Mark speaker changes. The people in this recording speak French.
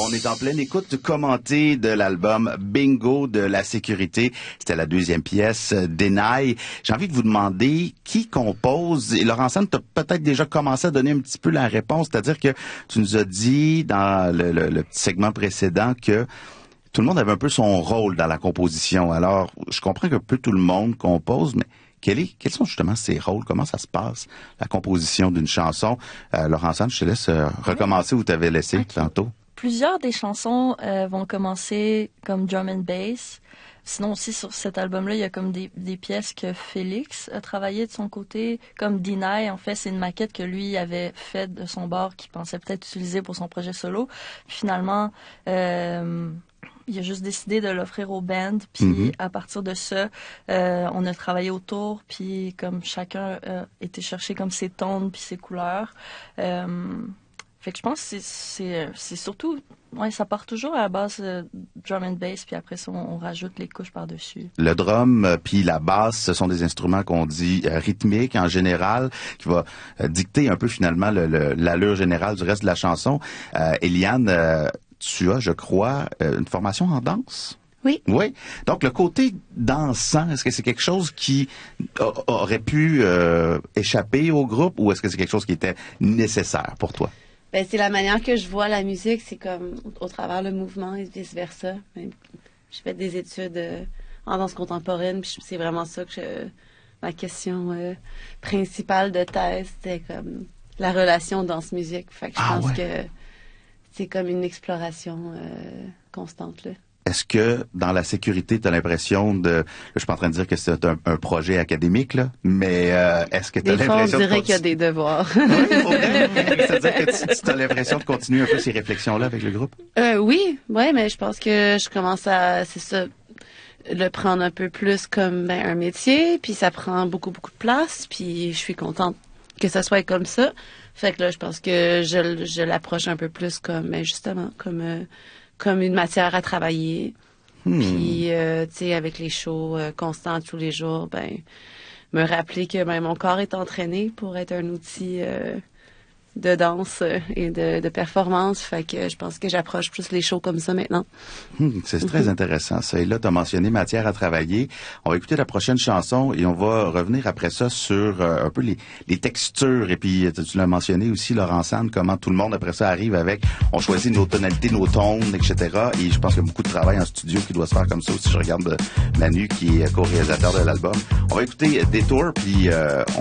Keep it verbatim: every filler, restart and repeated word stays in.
Speaker 1: On est en pleine écoute commentée de l'album Bingo de La Sécurité. C'était la deuxième pièce, Deny. J'ai envie de vous demander qui compose. Et Laurent-Sane, tu as peut-être déjà commencé à donner un petit peu la réponse. C'est-à-dire que tu nous as dit dans le, le, le petit segment précédent que tout le monde avait un peu son rôle dans la composition. Alors, je comprends qu'un peu tout le monde compose, mais Quel est, quels sont justement ces rôles? Comment ça se passe, la composition d'une chanson? Euh, Laurent-Sane, je te laisse euh, recommencer où tu avais laissé okay. tantôt.
Speaker 2: Plusieurs des chansons euh, vont commencer comme drum and bass. Sinon aussi, sur cet album-là, il y a comme des, des pièces que Félix a travaillé de son côté. Comme Deny, en fait, c'est une maquette que lui avait faite de son bord qu'il pensait peut-être utiliser pour son projet solo. Puis finalement... Euh, il a juste décidé de l'offrir au band, puis mm-hmm. à partir de ça, euh, on a travaillé autour, puis comme chacun a été chercher comme ses tons puis ses couleurs. Euh, fait que je pense que c'est, c'est, c'est surtout, ouais, ça part toujours à la base euh, drum and bass, puis après ça, on, on rajoute les couches par-dessus.
Speaker 1: Le drum euh, puis la basse, ce sont des instruments qu'on dit euh, rythmiques en général, qui va euh, dicter un peu finalement le, le, l'allure générale du reste de la chanson. Euh, Eliane, euh, tu as, je crois, une formation en danse?
Speaker 3: Oui.
Speaker 1: Oui. Donc, le côté dansant, est-ce que c'est quelque chose qui a, aurait pu euh, échapper au groupe ou est-ce que c'est quelque chose qui était nécessaire pour toi?
Speaker 3: Ben, c'est la manière que je vois la musique, c'est comme au, au travers le mouvement et vice-versa. Ben, j'ai fait des études euh, en danse contemporaine, puis c'est vraiment ça que je, ma question euh, principale de thèse, c'était comme la relation danse-musique. Fait que je
Speaker 1: ah,
Speaker 3: pense
Speaker 1: ouais.
Speaker 3: que c'est comme une exploration euh, constante, là.
Speaker 1: Est-ce que, dans La Sécurité, tu as l'impression de... Je suis pas en train de dire que c'est un, un projet académique, là, mais euh, est-ce que tu as l'impression...
Speaker 3: Des fois, on dirait
Speaker 1: de...
Speaker 3: qu'il y a des devoirs.
Speaker 1: Oui, pour vrai. C'est-à-dire que tu as l'impression de continuer un peu ces réflexions-là avec le groupe?
Speaker 3: Euh, oui, ouais, mais je pense que je commence à... C'est ça, le prendre un peu plus comme ben, un métier, puis ça prend beaucoup, beaucoup de place, puis je suis contente que ça soit comme ça. Fait que là, je pense que je, je l'approche un peu plus comme, ben, justement, comme, euh, comme une matière à travailler. Hmm. Puis, euh, tu sais, avec les shows euh, constants tous les jours, ben, me rappeler que ben, mon corps est entraîné pour être un outil euh, de danse et de, de performance. Fait que je pense que j'approche plus les shows comme ça maintenant.
Speaker 1: Hum, c'est très intéressant ça. Et là, tu as mentionné matière à travailler. On va écouter la prochaine chanson et on va revenir après ça sur euh, un peu les, les textures. Et puis, tu l'as mentionné aussi, Laurent-Sane, comment tout le monde après ça arrive avec, on choisit nos tonalités, nos tons, et cetera. Et je pense qu'il y a beaucoup de travail en studio qui doit se faire comme ça aussi. Je regarde Manu qui est co-réalisateur de l'album. On va écouter Détour, puis euh, on